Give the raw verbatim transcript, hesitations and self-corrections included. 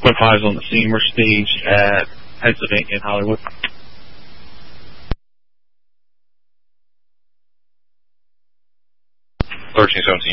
five is on the scene. We're staged at Pennsylvania and Hollywood. thirteen seventeen.